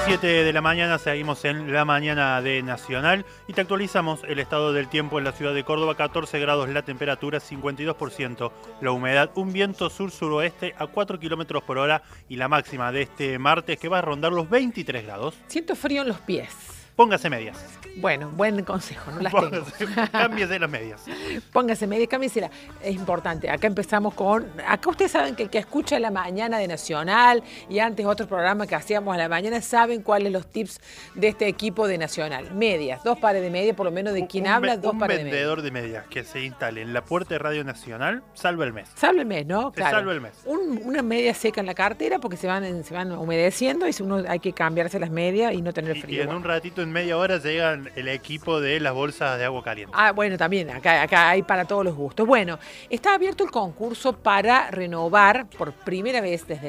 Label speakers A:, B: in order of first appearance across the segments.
A: 7 de la mañana, seguimos en la mañana de Nacional y te actualizamos el estado del tiempo en la ciudad de Córdoba. 14 grados la temperatura, 52% la humedad, un viento sur-suroeste a 4 kilómetros por hora y la máxima de este martes que va a rondar los 23 grados.
B: Siento frío en los pies.
A: Póngase medias.
B: Bueno, buen consejo, no las tengo.
A: Cámbiese las medias.
B: Póngase medias, cámbiesela. Es importante. Acá empezamos con... Acá ustedes saben que el que escucha la mañana de Nacional y antes otro programa que hacíamos a la mañana saben cuáles los tips de este equipo de Nacional. Medias, 2 pares de medias, por lo menos de quien habla, 2 pares de medias.
A: Un vendedor de medias que se instale en la puerta de Radio Nacional, salva el mes.
B: Salva el mes, ¿no?
A: Claro. Salva el mes.
B: Una media seca en la cartera porque se van humedeciendo y uno hay que cambiarse las medias y no tener frío.
A: Y en un ratito, en media hora, llegan el equipo de las bolsas de agua caliente.
B: Ah, bueno, también, acá hay para todos los gustos. Bueno, está abierto el concurso para renovar por primera vez desde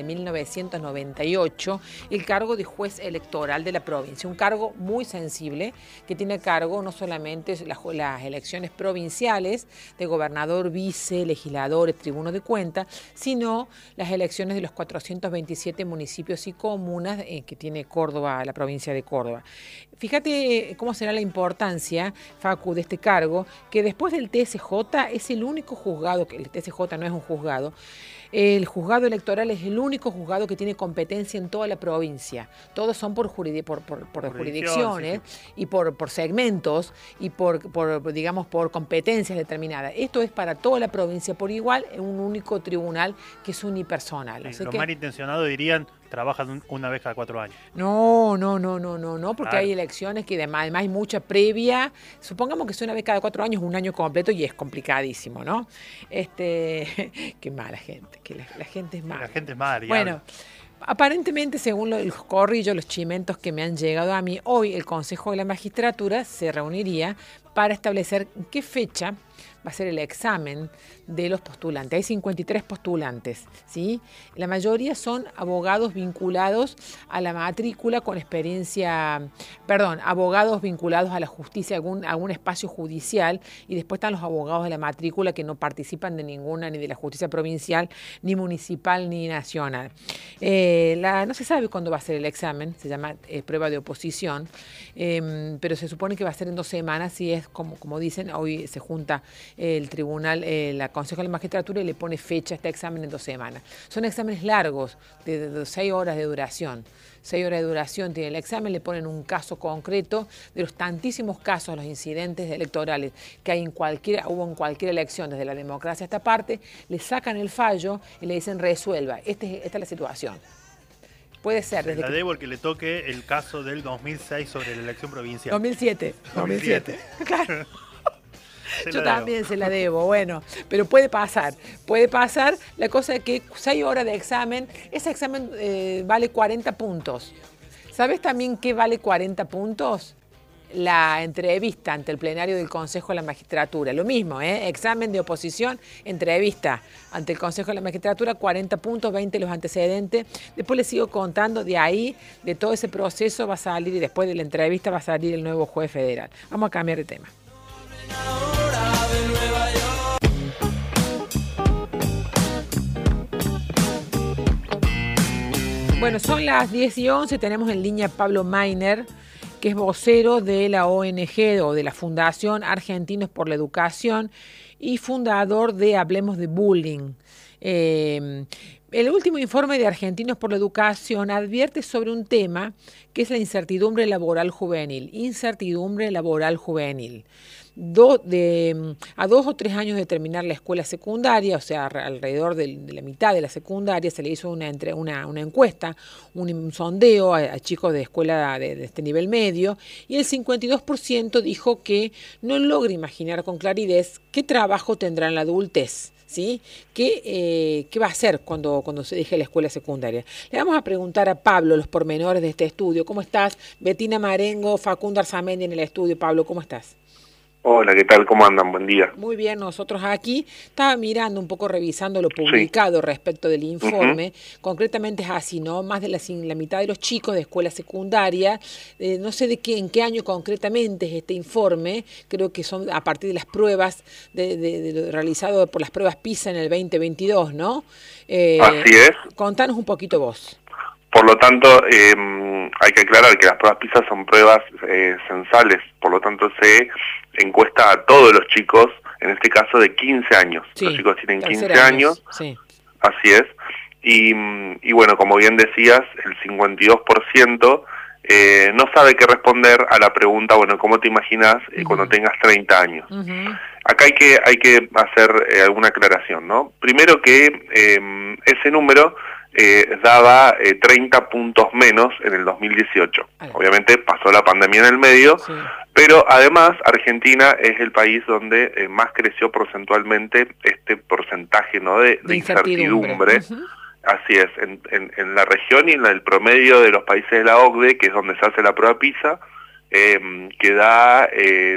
B: 1998 el cargo de juez electoral de la provincia. Un cargo muy sensible que tiene a cargo no solamente las elecciones provinciales de gobernador, vice, legisladores, tribuno de cuentas, sino las elecciones de los 427 municipios y comunas que tiene Córdoba, la provincia de Córdoba. Fíjate cómo será la importancia, Facu, de este cargo, que después del TSJ es el único juzgado, que el TSJ no es un juzgado, el juzgado electoral es el único juzgado que tiene competencia en toda la provincia. Todos son por jurisdicciones sí. Y por segmentos y digamos, por competencias determinadas. Esto es para toda la provincia por igual, en un único tribunal que es unipersonal.
A: Sí, los malintencionados dirían trabajan una vez cada 4 años.
B: No, porque
A: claro.
B: Hay elecciones que además hay mucha previa. Supongamos que es una vez cada 4 años, un año completo y es complicadísimo, ¿no? Qué mala gente, que la gente es mala.
A: La gente es mala.
B: Bueno, aparentemente, según el corrillo, los chimentos que me han llegado a mí, hoy el Consejo de la Magistratura se reuniría para establecer qué fecha va a ser el examen de los postulantes. Hay 53 postulantes, ¿sí? La mayoría son abogados vinculados a la matrícula con abogados vinculados a la justicia, algún espacio judicial, y después están los abogados de la matrícula que no participan de ninguna, ni de la justicia provincial, ni municipal, ni nacional. No se sabe cuándo va a ser el examen, se llama prueba de oposición, pero se supone que va a ser en 2 semanas, y es como dicen, hoy se junta el tribunal, la Consejo de la Magistratura, y le pone fecha a este examen en 2 semanas. Son exámenes largos, de 6 horas de duración. 6 horas de duración tiene el examen, le ponen un caso concreto de los tantísimos casos, los incidentes electorales que hay hubo en cualquier elección, desde la democracia a esta parte, le sacan el fallo y le dicen resuelva. Esta es la situación. Puede ser.
A: Se la debo el que le toque el caso del 2006 sobre la elección provincial.
B: 2007. Claro. Yo también se la debo, bueno, pero puede pasar. La cosa es que 6 horas de examen, ese examen vale 40 puntos. ¿Sabes también qué vale 40 puntos? La entrevista ante el plenario del Consejo de la Magistratura. Lo mismo, examen de oposición, entrevista ante el Consejo de la Magistratura, 40 puntos, 20 los antecedentes. Después les sigo contando, de ahí, de todo ese proceso va a salir, y después de la entrevista va a salir el nuevo juez federal. Vamos a cambiar de tema. Bueno, son las 10:11, tenemos en línea a Pablo Mainer, que es vocero de la ONG o de la Fundación Argentinos por la Educación y fundador de Hablemos de Bullying. El último informe de Argentinos por la Educación advierte sobre un tema que es la incertidumbre laboral juvenil. A 2 o 3 años de terminar la escuela secundaria, o sea, alrededor de la mitad de la secundaria, se le hizo una encuesta, un sondeo a chicos de escuela de este nivel medio, y el 52% dijo que no logra imaginar con claridad qué trabajo tendrá en la adultez. ¿Sí? ¿Qué va a hacer cuando se deje la escuela secundaria? Le vamos a preguntar a Pablo los pormenores de este estudio. ¿Cómo estás? Betina Marengo, Facundo Arzamendi en el estudio. Pablo, ¿cómo estás?
C: Hola, ¿qué tal? ¿Cómo andan? Buen día.
B: Muy bien, nosotros aquí estaba mirando un poco, revisando lo publicado respecto del informe. Concretamente es así, ¿no? Más de la mitad de los chicos de escuela secundaria, no sé en qué año concretamente es este informe, creo que son a partir de las pruebas realizado por las pruebas PISA en el 2022, ¿no?
C: Así es.
B: Contanos un poquito vos.
C: Por lo tanto, hay que aclarar que las pruebas PISA son pruebas censales, por lo tanto se encuesta a todos los chicos, en este caso de 15 años.
B: Sí,
C: los chicos tienen 15
B: años.
C: años,
B: Sí.
C: Así es, y bueno, como bien decías, el 52% no sabe qué responder a la pregunta, bueno, ¿cómo te imaginas cuando tengas 30 años? Acá hay que hacer alguna aclaración, ¿no? Primero que ese número daba 30 puntos menos en el 2018. Obviamente pasó la pandemia en el medio, sí. Pero además Argentina es el país donde más creció porcentualmente este porcentaje, ¿no? de incertidumbre. Así es, en la región y en el promedio de los países de la OCDE, que es donde se hace la prueba PISA, que da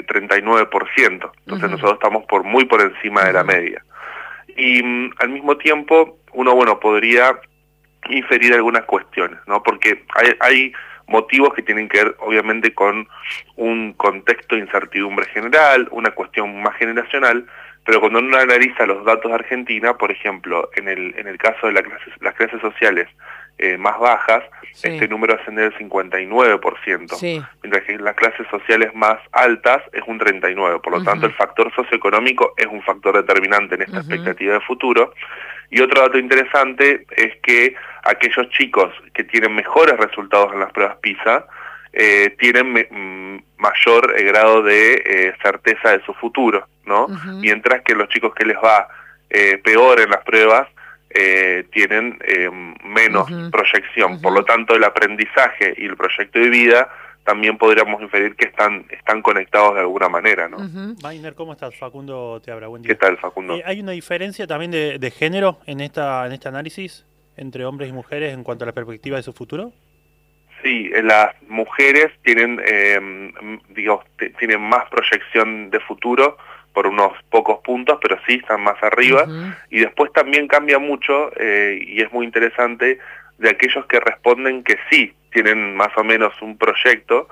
C: 39%. Entonces nosotros estamos muy por encima de la media. Y al mismo tiempo, uno podría inferir algunas cuestiones, ¿no? Porque hay motivos que tienen que ver, obviamente, con un contexto de incertidumbre general, una cuestión más generacional, pero cuando uno analiza los datos de Argentina, por ejemplo, en el caso de las clases sociales más bajas, sí. Este número asciende al 59%, sí. Mientras que en las clases sociales más altas es un 39%. Por lo tanto, el factor socioeconómico es un factor determinante en esta expectativa de futuro. Y otro dato interesante es que aquellos chicos que tienen mejores resultados en las pruebas PISA tienen mayor grado de certeza de su futuro, ¿no? Mientras que los chicos que les va peor en las pruebas tienen menos proyección. Por lo tanto, el aprendizaje y el proyecto de vida también podríamos inferir que están conectados de alguna manera, ¿no?
A: Mainer, ¿cómo estás? Facundo te habla, buen día.
C: ¿Qué tal, Facundo?
A: ¿Hay una diferencia también de género en este análisis entre hombres y mujeres en cuanto a la perspectiva de su futuro?
C: Sí, las mujeres tienen, tienen más proyección de futuro por unos pocos puntos, pero sí están más arriba. Y después también cambia mucho, y es muy interesante, de aquellos que responden que sí tienen más o menos un proyecto.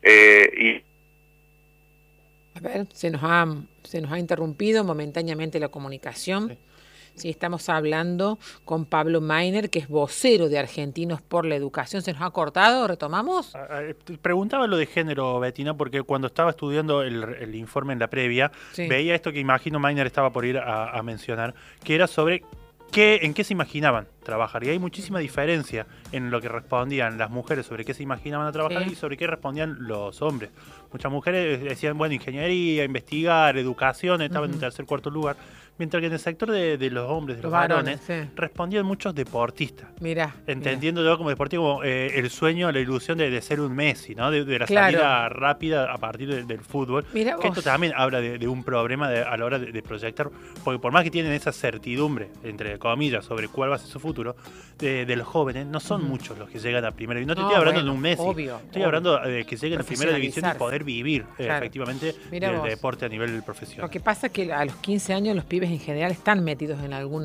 B: A ver, se nos ha interrumpido momentáneamente la comunicación. Sí, estamos hablando con Pablo Mainer, que es vocero de Argentinos por la Educación. ¿Se nos ha cortado? ¿Retomamos?
A: Preguntaba lo de género, Betina, porque cuando estaba estudiando el informe en la previa, veía esto que imagino Mainer estaba por ir a mencionar, que era sobre en qué se imaginaban trabajar. Y hay muchísima diferencia en lo que respondían las mujeres sobre qué se imaginaban a trabajar y sobre qué respondían los hombres. Muchas mujeres decían, bueno, ingeniería, investigar, educación, estaban en tercer, cuarto lugar. Mientras que en el sector de los hombres, de los varones, respondían muchos deportistas. Entendiendo como deportista como el sueño, la ilusión de ser un Messi, ¿no? De la salida rápida a partir del fútbol. Que esto también habla de un problema a la hora de proyectar, porque por más que tienen esa certidumbre, entre comillas, sobre cuál va a ser su futuro, de los jóvenes, no son muchos los que llegan a primera división. No te estoy hablando de un Messi, estoy hablando de que lleguen a primera división y poder vivir efectivamente del deporte a nivel profesional.
B: Lo que pasa es que a los 15 años los pibes en general están metidos en algún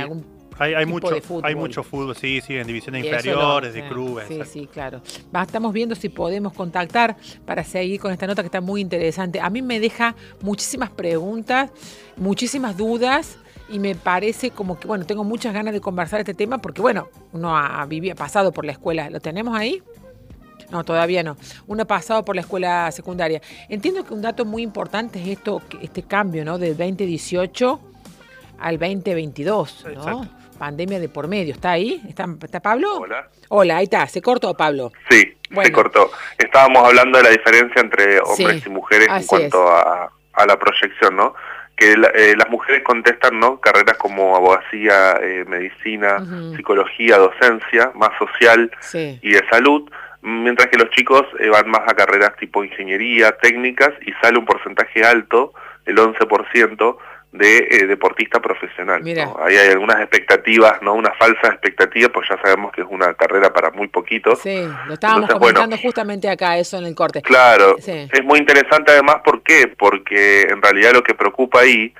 A: hay
B: mucho
A: fútbol, sí, en divisiones inferiores, de clubes.
B: Sí, claro. Estamos viendo si podemos contactar para seguir con esta nota que está muy interesante. A mí me deja muchísimas preguntas, muchísimas dudas, y me parece como que, bueno, tengo muchas ganas de conversar este tema porque, bueno, uno ha pasado por la escuela. ¿Lo tenemos ahí? No, todavía no. Uno ha pasado por la escuela secundaria. Entiendo que un dato muy importante es este cambio, ¿no? Del 2018 al 2022, ¿no? Exacto. Pandemia de por medio. ¿Está ahí? ¿Está Pablo? Hola, ahí está. ¿Se cortó, Pablo?
C: Sí, se cortó. Estábamos hablando de la diferencia entre hombres y mujeres en cuanto a la proyección, ¿no? Que las mujeres contestan, ¿no? Carreras como abogacía, medicina, psicología, docencia, más social y de salud, mientras que los chicos van más a carreras tipo ingeniería, técnicas, y sale un porcentaje alto, el 11%, de deportista profesional, ¿no? Ahí hay algunas expectativas, ¿no? Una falsa expectativa, pues ya sabemos que es una carrera para muy poquitos.
B: Sí, lo estábamos comentando justamente acá, eso en el corte.
C: Claro, es muy interesante además, ¿por qué? Porque en realidad lo que preocupa ahí,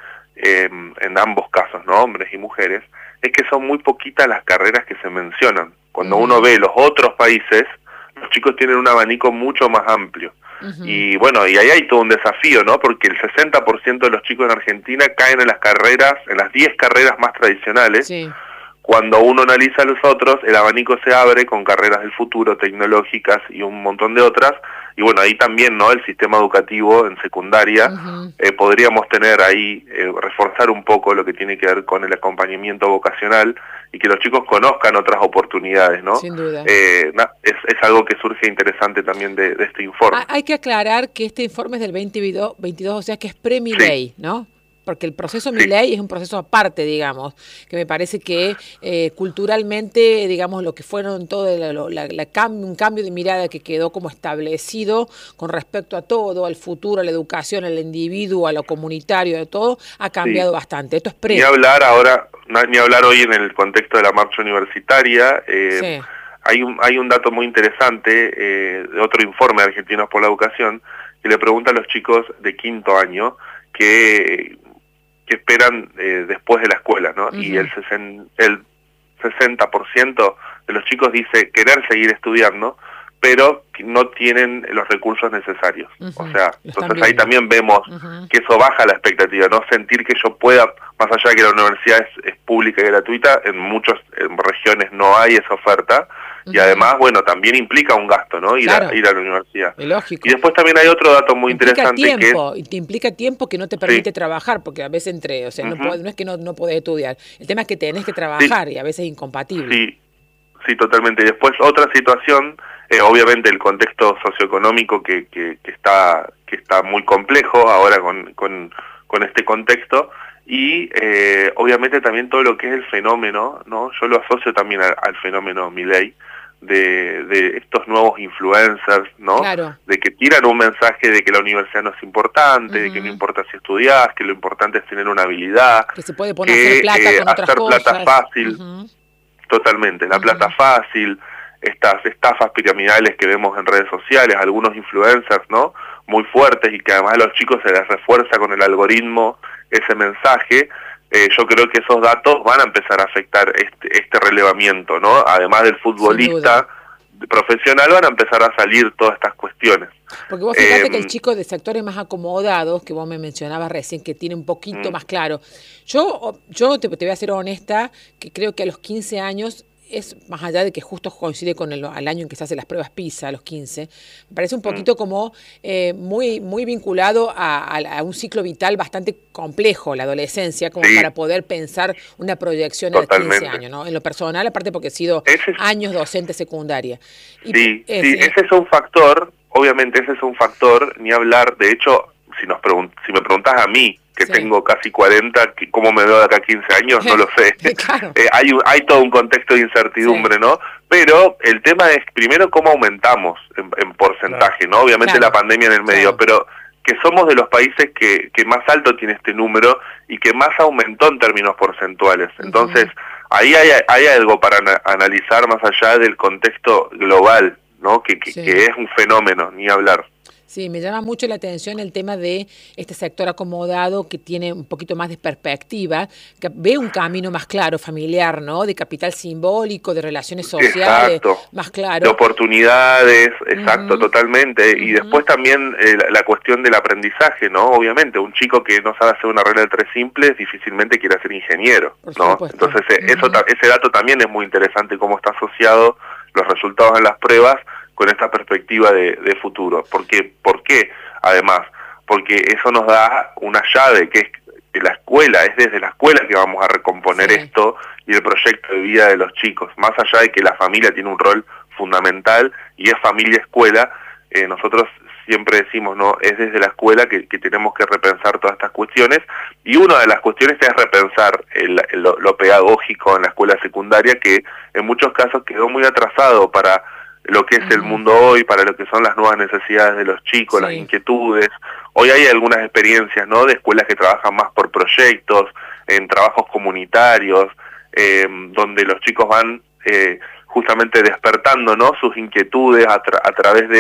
C: en ambos casos, ¿no? Hombres y mujeres, es que son muy poquitas las carreras que se mencionan. Cuando uno ve los otros países, los chicos tienen un abanico mucho más amplio. Y bueno, y ahí hay todo un desafío, ¿no? Porque el 60% de los chicos en Argentina caen en las carreras, en las 10 carreras más tradicionales, cuando uno analiza a los otros, el abanico se abre con carreras del futuro, tecnológicas y un montón de otras, y bueno, ahí también, ¿no?, el sistema educativo en secundaria, podríamos tener ahí, reforzar un poco lo que tiene que ver con el acompañamiento vocacional, y que los chicos conozcan otras oportunidades, ¿no?
B: Sin duda.
C: Es algo que surge interesante también de este informe.
B: Hay que aclarar que este informe es del 2022, o sea que es pre-Milei, sí, ¿no? Porque el proceso Milei es un proceso aparte, digamos, que me parece que culturalmente, digamos, lo que fueron todo un cambio de mirada que quedó como establecido con respecto a todo, al futuro, a la educación, al individuo, a lo comunitario, a todo, ha cambiado bastante. Esto es pre.
C: Ni hablar hoy en el contexto de la marcha universitaria. Hay un dato muy interesante de otro informe de Argentinos por la Educación que le pregunta a los chicos de quinto año que esperan después de la escuela, ¿no? Y el 60% de los chicos dice querer seguir estudiando, pero no tienen los recursos necesarios. O sea, entonces ahí también vemos que eso baja la expectativa, ¿no? Sentir que yo pueda, más allá de que la universidad es pública y gratuita, en muchas regiones no hay esa oferta, y además, bueno, también implica un gasto, ¿no? Ir a la universidad.
B: Es lógico.
C: Y después también hay otro dato muy interesante
B: tiempo, que te implica tiempo que no te permite trabajar, porque a veces o sea, no es que no podés estudiar, el tema es que tenés que trabajar y a veces es incompatible.
C: Sí, totalmente. Y después otra situación, obviamente el contexto socioeconómico que está muy complejo ahora con este contexto, y obviamente también todo lo que es el fenómeno, ¿no? Yo lo asocio también al fenómeno Milei, de estos nuevos influencers, ¿no?
B: Claro.
C: De que tiran un mensaje de que la universidad no es importante, de que no importa si estudiás, que lo importante es tener una habilidad,
B: que se puede poner a hacer plata con otras cosas.
C: Plata fácil, totalmente, la plata fácil, estas estafas piramidales que vemos en redes sociales, algunos influencers, ¿no?, muy fuertes, y que además a los chicos se les refuerza con el algoritmo ese mensaje. Yo creo que esos datos van a empezar a afectar este relevamiento, ¿no? Además del futbolista profesional, van a empezar a salir todas estas cuestiones.
B: Porque vos fíjate que el chico de sectores más acomodados, que vos me mencionabas recién, que tiene un poquito más claro. Yo te voy a ser honesta, que creo que a los 15 años, es más allá de que justo coincide con el año en que se hacen las pruebas PISA, a los 15, me parece un poquito como muy vinculado a un ciclo vital bastante complejo, la adolescencia, como para poder pensar una proyección a los 15 años, ¿no? En lo personal, aparte porque he sido años docente secundaria. Y
C: ese es un factor, obviamente ese es un factor, ni hablar, de hecho, si me preguntás a mí, que tengo casi 40, ¿cómo me veo de acá a 15 años? No lo sé.
B: Claro.
C: Hay todo un contexto de incertidumbre, ¿no? Pero el tema es, primero, cómo aumentamos en porcentaje, ¿no? Obviamente la pandemia en el medio, pero que somos de los países que más alto tiene este número y que más aumentó en términos porcentuales. Entonces, ahí hay algo para analizar más allá del contexto global, ¿no? Que es un fenómeno, ni hablar.
B: Sí, me llama mucho la atención el tema de este sector acomodado que tiene un poquito más de perspectiva, que ve un camino más claro, familiar, ¿no? De capital simbólico, de relaciones sociales, más claro.
C: De oportunidades, totalmente. Y después también la cuestión del aprendizaje, ¿no? Obviamente, un chico que no sabe hacer una regla de tres simples difícilmente quiere ser ingeniero, ¿no? Entonces, ese dato también es muy interesante, cómo está asociado los resultados en las pruebas con esta perspectiva de futuro. ¿Por qué? Además, porque eso nos da una llave, que es que la escuela, es desde la escuela que vamos a recomponer esto y el proyecto de vida de los chicos. Más allá de que la familia tiene un rol fundamental y es familia-escuela, nosotros siempre decimos, ¿no? Es desde la escuela que tenemos que repensar todas estas cuestiones, y una de las cuestiones es repensar lo pedagógico en la escuela secundaria, que en muchos casos quedó muy atrasado para lo que es el mundo hoy, para lo que son las nuevas necesidades de los chicos, las inquietudes. Hoy hay algunas experiencias, ¿no?, de escuelas que trabajan más por proyectos, en trabajos comunitarios, donde los chicos van justamente despertando, ¿no?, sus inquietudes a través de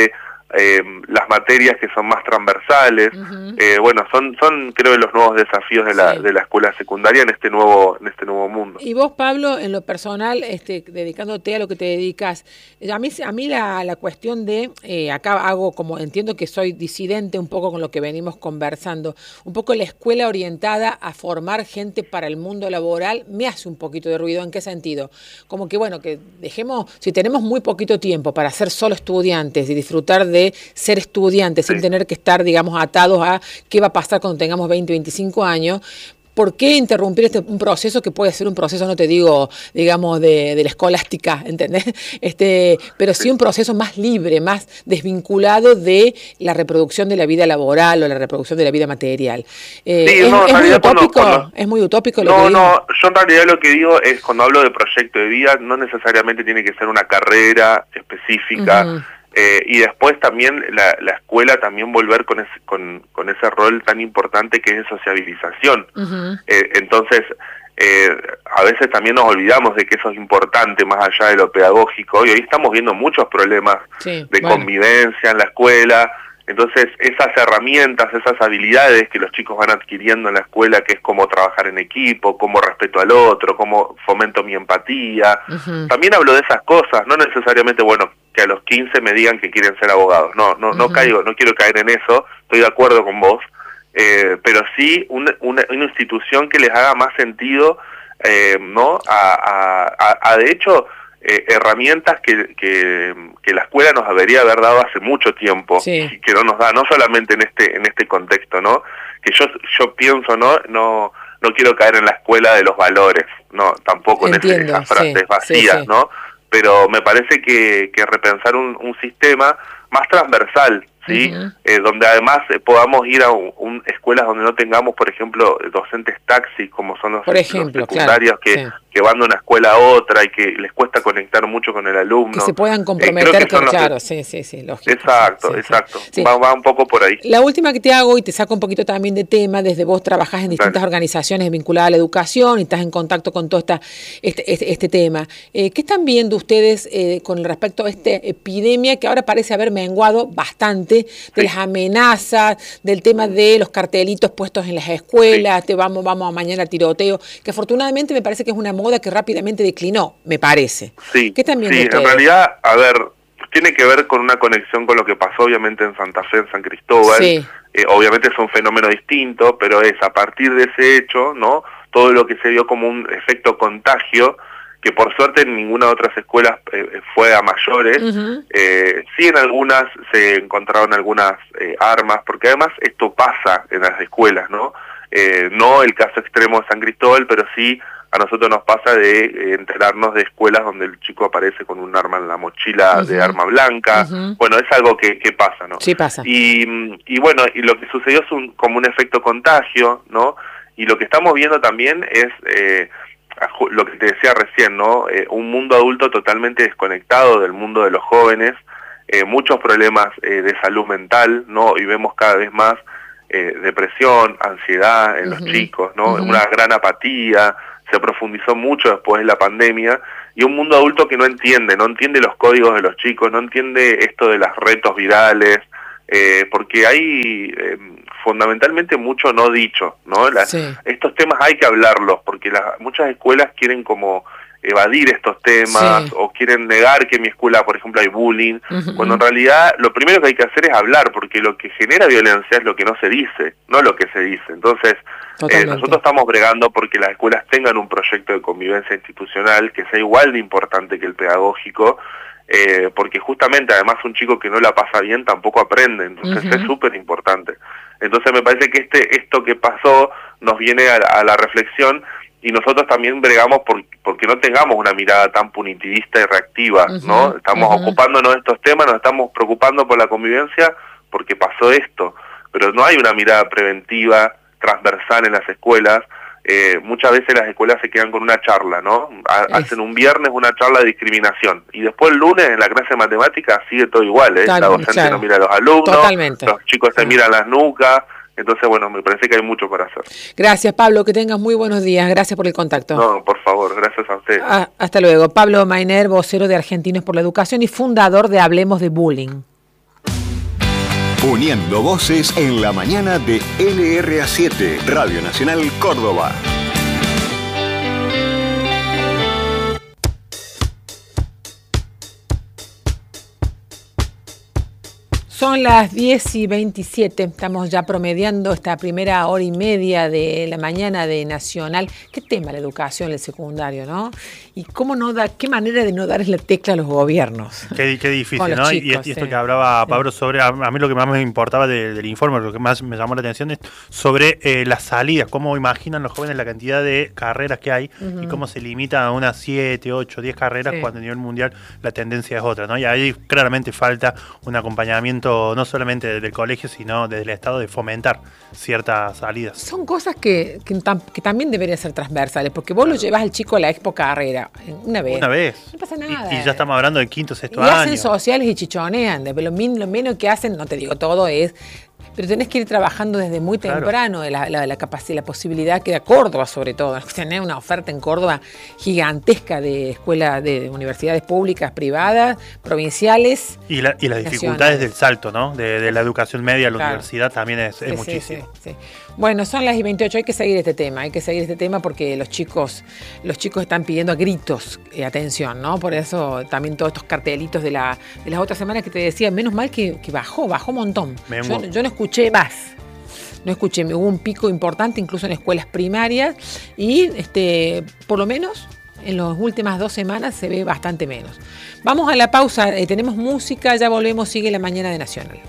C: las materias que son más transversales. Bueno, son creo los nuevos desafíos de la escuela secundaria en este nuevo mundo.
B: Y vos, Pablo, en lo personal, dedicándote a lo que te dedicas, a mí la cuestión de, acá hago como, entiendo que soy disidente un poco con lo que venimos conversando, un poco la escuela orientada a formar gente para el mundo laboral, me hace un poquito de ruido. ¿En qué sentido? Como que, bueno, que dejemos, si tenemos muy poquito tiempo para ser solo estudiantes y disfrutar de ser estudiantes sin tener que estar, digamos, atados a qué va a pasar cuando tengamos 20, 25 años, ¿por qué interrumpir un proceso que puede ser un proceso, no te digo, digamos, de la escolástica, ¿entendés? Pero sí un proceso más libre, más desvinculado de la reproducción de la vida laboral o la reproducción de la vida material. ¿Es muy utópico? ¿Es muy utópico lo que digo?
C: No, yo en realidad lo que digo es, cuando hablo de proyecto de vida, no necesariamente tiene que ser una carrera específica. Y después también la escuela también volver con ese rol tan importante que es de sociabilización. Entonces, a veces también nos olvidamos de que eso es importante más allá de lo pedagógico, y hoy estamos viendo muchos problemas de convivencia en la escuela. Entonces, esas herramientas, esas habilidades que los chicos van adquiriendo en la escuela, que es cómo trabajar en equipo, cómo respeto al otro, cómo fomento mi empatía, también hablo de esas cosas, no necesariamente, bueno, que a los 15 me digan que quieren ser abogados, no caigo, no quiero caer en eso, estoy de acuerdo con vos, pero sí una institución que les haga más sentido, ¿no? De hecho, herramientas que la escuela nos debería haber dado hace mucho tiempo, y que no nos da, no solamente en este contexto, ¿no? Que yo pienso, no quiero caer en la escuela de los valores, no, tampoco en esas frases vacías, ¿no? Pero me parece que repensar un sistema más transversal, ¿sí? Donde además podamos ir a escuelas donde no tengamos, por ejemplo, docentes taxis, como son los secundarios, que van de una escuela a otra y que les cuesta conectar mucho con el alumno.
B: Que se puedan comprometer, claro, lógico.
C: Exacto. Va un poco por ahí.
B: La última que te hago, y te saco un poquito también de tema, desde vos trabajás en distintas organizaciones vinculadas a la educación y estás en contacto con todo este tema. ¿Qué están viendo ustedes con respecto a esta epidemia que ahora parece haber menguado bastante, de las amenazas, del tema de los cartelitos puestos en las escuelas, vamos a mañana tiroteo, que afortunadamente me parece que es una moda que rápidamente declinó, me parece?
C: Sí,
B: ¿Qué están viendo ustedes?
C: En realidad, a ver, tiene que ver con una conexión con lo que pasó obviamente en Santa Fe, en San Cristóbal. Obviamente es un fenómeno distinto, pero es a partir de ese hecho, ¿no? Todo lo que se dio como un efecto contagio, que por suerte en ninguna de otras escuelas fue a mayores. Sí, en algunas se encontraron algunas armas, porque además esto pasa en las escuelas, ¿no? No el caso extremo de San Cristóbal, pero sí a nosotros nos pasa de enterarnos de escuelas donde el chico aparece con un arma en la mochila de arma blanca. Bueno, es algo que pasa, ¿no?
B: Sí pasa.
C: Y bueno, y lo que sucedió es como un efecto contagio, ¿no? Y lo que estamos viendo también es lo que te decía recién, ¿no? Un mundo adulto totalmente desconectado del mundo de los jóvenes, muchos problemas de salud mental, ¿no? Y vemos cada vez más depresión, ansiedad en los chicos, ¿no? Una gran apatía, se profundizó mucho después de la pandemia, y un mundo adulto que no entiende los códigos de los chicos, no entiende esto de los retos virales, porque hay fundamentalmente mucho no dicho, ¿no? Estos temas hay que hablarlos, porque muchas escuelas quieren como evadir estos temas, o quieren negar que en mi escuela, por ejemplo, hay bullying, cuando en realidad lo primero que hay que hacer es hablar, porque lo que genera violencia es lo que no se dice, no lo que se dice. Entonces, nosotros estamos bregando porque las escuelas tengan un proyecto de convivencia institucional que sea igual de importante que el pedagógico, porque justamente además un chico que no la pasa bien tampoco aprende, entonces es súper importante. Entonces me parece que esto que pasó nos viene a la reflexión, y nosotros también bregamos porque no tengamos una mirada tan punitivista y reactiva, ¿no? Estamos ocupándonos de estos temas, nos estamos preocupando por la convivencia porque pasó esto, pero no hay una mirada preventiva, transversal en las escuelas. Muchas veces las escuelas se quedan con una charla, ¿no? Hacen un viernes una charla de discriminación, y después el lunes en la clase de matemáticas sigue todo igual, ¿eh? La docente no mira a los alumnos, los chicos se miran las nucas. Entonces, bueno, me parece que hay mucho para hacer.
B: Gracias, Pablo, que tengas muy buenos días. Gracias por el contacto.
C: No, por favor, gracias a ustedes.
B: Hasta luego. Pablo Mainer, vocero de Argentinos por la Educación y fundador de Hablemos de Bullying.
D: Uniendo voces en la mañana de LRA7, Radio Nacional Córdoba.
B: Son las 10:27, estamos ya promediando esta primera hora y media de la mañana de Nacional. ¿Qué tema la educación, el secundario, no? Y qué manera de no dar la tecla a los gobiernos.
A: Qué difícil, ¿no? Chicos, y esto que hablaba Pablo sobre, a mí lo que más me importaba del informe, lo que más me llamó la atención es sobre las salidas, cómo imaginan los jóvenes la cantidad de carreras que hay y cómo se limita a unas 7, 8, 10 carreras cuando a nivel mundial la tendencia es otra, ¿no? Y ahí claramente falta un acompañamiento no solamente desde el colegio, sino desde el Estado de fomentar ciertas salidas.
B: Son cosas que también deberían ser transversales, porque vos lo llevas al chico a la expo carrera una vez. No pasa nada.
A: Y ya estamos hablando del quinto, sexto año.
B: Y hacen sociales y chichonean. Lo menos que hacen, no te digo todo, es... Pero tenés que ir trabajando desde muy temprano la capacidad, la posibilidad que da Córdoba, sobre todo. Tener una oferta en Córdoba gigantesca de escuelas, de universidades públicas, privadas, provinciales.
A: Y las dificultades del salto, ¿no? De la educación media a la universidad también es muchísimo.
B: Sí. Bueno, son las 28, hay que seguir este tema porque los chicos están pidiendo a gritos atención, ¿no? Por eso también todos estos cartelitos de las otras semanas que te decía, menos mal que bajó un montón. Yo no escuché más. No escuché, hubo un pico importante incluso en escuelas primarias y por lo menos en las últimas 2 semanas se ve bastante menos. Vamos a la pausa, tenemos música, ya volvemos, sigue la mañana de Nacional.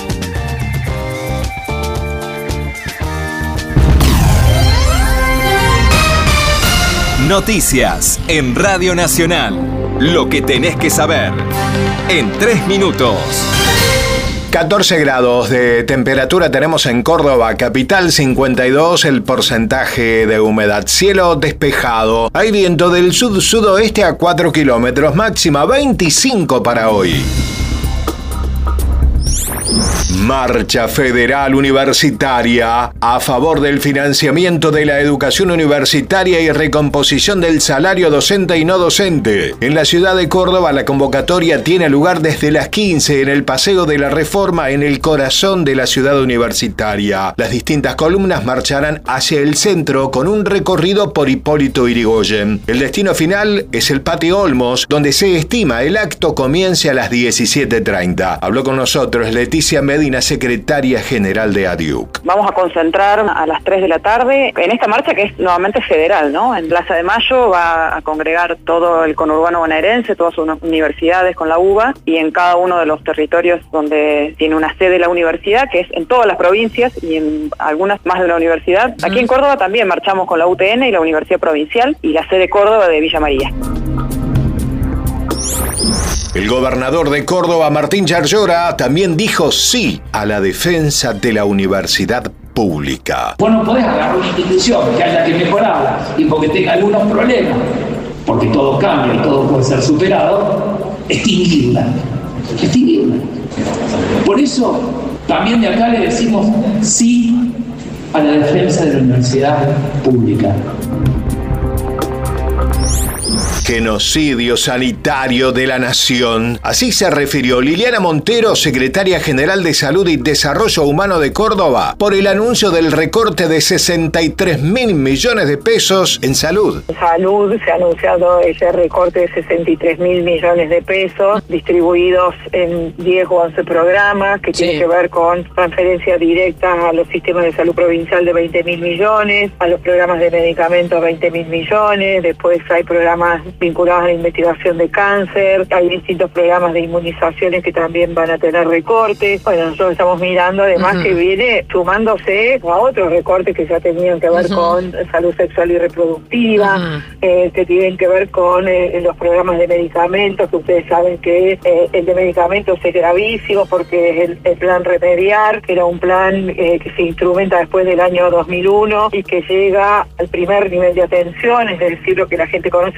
D: Noticias en Radio Nacional. Lo que tenés que saber en 3 minutos.
E: 14 grados de temperatura tenemos en Córdoba capital, 52 el porcentaje de humedad, cielo despejado, hay viento del sud-sudoeste a 4 kilómetros, máxima 25 para hoy. Marcha Federal Universitaria a favor del financiamiento de la educación universitaria y recomposición del salario docente y no docente. En la ciudad de Córdoba la convocatoria tiene lugar desde las 15 en el Paseo de la Reforma en el corazón de la ciudad universitaria. Las distintas columnas marcharán hacia el centro con un recorrido por Hipólito Yrigoyen. El destino final es el Patio Olmos, donde se estima el acto comience a las 17:30. Habló con nosotros Leticia Medina, secretaria general de ADIUC.
F: Vamos a concentrar a las 3 de la tarde en esta marcha que es nuevamente federal, ¿no? En Plaza de Mayo va a congregar todo el conurbano bonaerense, todas sus universidades con la UBA y en cada uno de los territorios donde tiene una sede la universidad, que es en todas las provincias y en algunas más de una universidad. Aquí en Córdoba también marchamos con la UTN y la Universidad Provincial y la sede Córdoba de Villa María.
E: El gobernador de Córdoba, Martín Yarlora, también dijo sí a la defensa de la universidad pública.
G: Vos no podés agarrar una institución que haya que mejorarla y porque tenga algunos problemas, porque todo cambia y todo puede ser superado, extinguirla. Por eso, también de acá le decimos sí a la defensa de la universidad pública.
E: Genocidio sanitario de la nación. Así se refirió Liliana Montero, secretaria general de Salud y Desarrollo Humano de Córdoba, por el anuncio del recorte de 63.000 millones de pesos en salud.
F: Salud se ha anunciado ese recorte de 63.000 millones de pesos, distribuidos en 10 o 11 programas, que tienen que ver con transferencia directa a los sistemas de salud provincial de 20.000 millones, a los programas de medicamentos 20.000 millones, después hay programas vinculados a la investigación de cáncer, hay distintos programas de inmunizaciones que también van a tener recortes. Bueno, nosotros estamos mirando además que viene sumándose a otros recortes que ya tenían que ver con salud sexual y reproductiva, que tienen que ver con los programas de medicamentos, que ustedes saben que el de medicamentos es gravísimo porque es el plan Remediar, que era un plan que se instrumenta después del año 2001 y que llega al primer nivel de atención, es decir, lo que la gente conoce como dispensación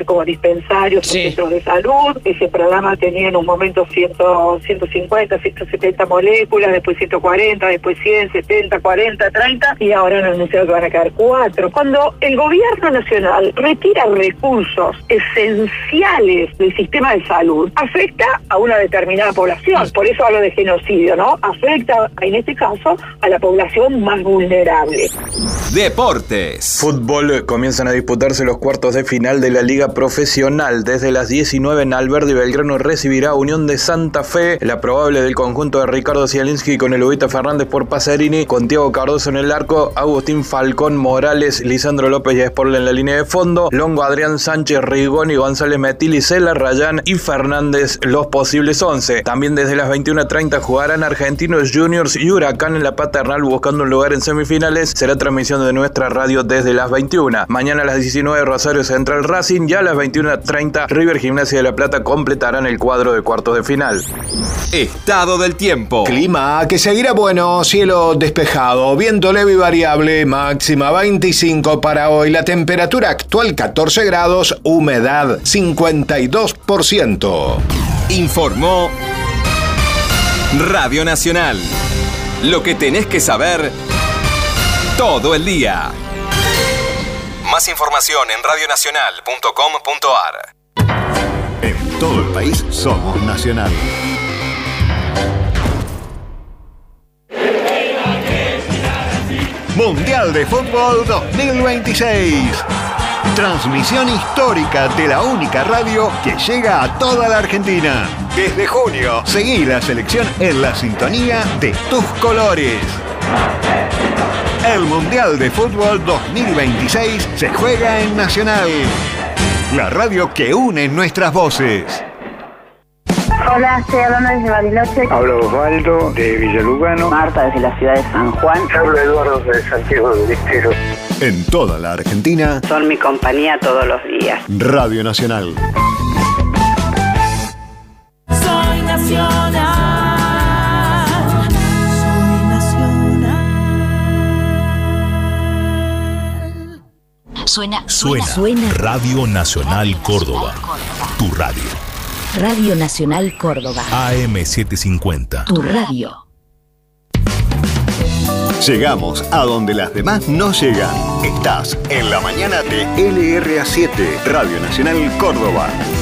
F: dispensarios, centros de salud. Ese programa tenía en un momento 150, 170 moléculas, después 140, después 100, 70, 40, 30, y ahora han anunciado que van a quedar 4. Cuando el gobierno nacional retira recursos esenciales del sistema de salud, afecta a una determinada población. Por eso hablo de genocidio, ¿no? Afecta, en este caso, a la población más vulnerable.
D: Deportes.
H: Fútbol. Comienzan a disputarse los cuartos de final de la Liga Profesional. Desde las 19 en Alberdi, Belgrano recibirá a Unión de Santa Fe. La probable del conjunto de Ricardo Zielinski con el Ubita Fernández por Pacerini, con Thiago Cardoso en el arco, Agustín Falcón, Morales, Lisandro López y Sporla en la línea de fondo, Longo, Adrián Sánchez, Rigoni, González Metil, Cela, Rayán y Fernández los posibles 11. También desde las 21:30 jugarán Argentinos Juniors y Huracán en la Paternal buscando un lugar en semifinales. Será transmisión de nuestra radio desde las 21. Mañana a las 19 Rosario Central Racing y a las 21:30 River Gimnasia de La Plata completarán el cuadro de cuartos de final.
D: Estado del tiempo.
E: Clima que seguirá bueno, cielo despejado, viento leve y variable, máxima 25 para hoy. La temperatura actual 14 grados, humedad 52%.
D: Informó Radio Nacional. Lo que tenés que saber todo el día. Más información en radionacional.com.ar.
I: En todo el país somos Nacional. Mundial de Fútbol 2026. Transmisión histórica de la única radio que llega a toda la Argentina. Desde junio, seguí la selección en la sintonía de tus colores. El Mundial de Fútbol 2026 se juega en Nacional, la radio que une nuestras voces.
J: Hola, estoy hablando desde Bariloche.
K: Hablo Osvaldo de Villalugano.
J: Marta desde la ciudad de San Juan.
K: Hablo Eduardo de Santiago del Estero.
I: En toda la Argentina.
J: Son mi compañía todos los días.
I: Radio Nacional.
L: Soy nacional. Soy nacional.
M: Suena Radio Nacional Córdoba. Tu radio.
L: Radio Nacional Córdoba.
M: AM750.
L: Tu radio.
I: Llegamos a donde las demás no llegan. Estás en la mañana de LRA7, Radio Nacional Córdoba.